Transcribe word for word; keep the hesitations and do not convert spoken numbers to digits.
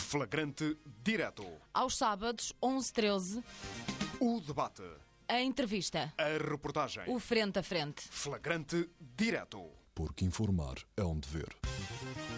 Flagrante Direto. Aos sábados, onze e treze, O debate. a entrevista, A reportagem. o frente a frente. Flagrante Direto. Porque informar é um dever.